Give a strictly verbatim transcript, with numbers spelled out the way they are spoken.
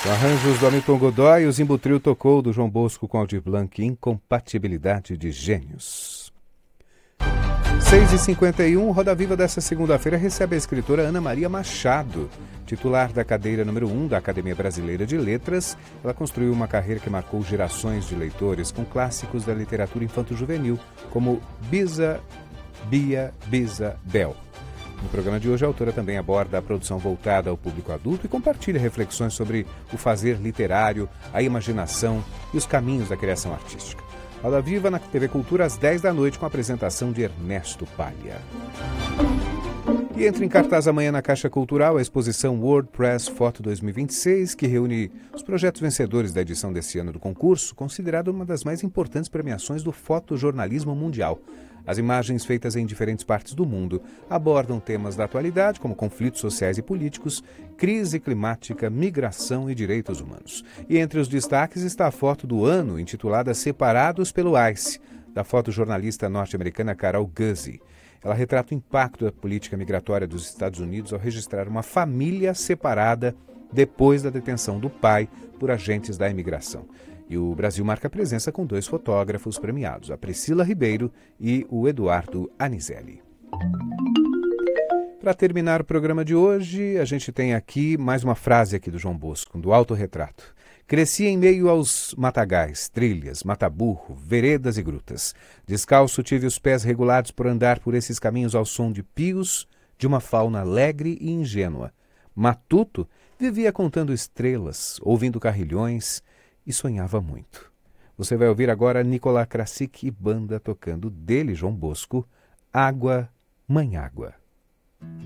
Com arranjos do Hamilton Godoy, o Zimbo Trio tocou do João Bosco com Aldir Blanc, Incompatibilidade de Gênios. seis e cinquenta e um, Roda Viva dessa segunda-feira recebe a escritora Ana Maria Machado. Titular da cadeira número um da Academia Brasileira de Letras, ela construiu uma carreira que marcou gerações de leitores com clássicos da literatura infanto-juvenil, como Bisa, Bia, Bisa, Bel. No programa de hoje, a autora também aborda a produção voltada ao público adulto e compartilha reflexões sobre o fazer literário, a imaginação e os caminhos da criação artística. Roda Viva na T V Cultura às dez da noite com a apresentação de Ernesto Palha. E entra em cartaz amanhã na Caixa Cultural a exposição WordPress Foto dois mil e vinte e seis, que reúne os projetos vencedores da edição desse ano do concurso, considerado uma das mais importantes premiações do fotojornalismo mundial. As imagens, feitas em diferentes partes do mundo, abordam temas da atualidade, como conflitos sociais e políticos, crise climática, migração e direitos humanos. E entre os destaques está a foto do ano, intitulada Separados pelo ICE, da fotojornalista norte-americana Carol Guzzi. Ela retrata o impacto da política migratória dos Estados Unidos ao registrar uma família separada depois da detenção do pai por agentes da imigração. E o Brasil marca presença com dois fotógrafos premiados, a Priscila Ribeiro e o Eduardo Anizelli. Para terminar o programa de hoje, a gente tem aqui mais uma frase aqui do João Bosco, do autorretrato. Cresci em meio aos matagais, trilhas, mataburro, veredas e grutas. Descalço tive os pés regulados por andar por esses caminhos ao som de pios, de uma fauna alegre e ingênua. Matuto vivia contando estrelas, ouvindo carrilhões e sonhava muito. Você vai ouvir agora Nicolas Krasik e banda tocando dele, João Bosco, Água, Mãe Água.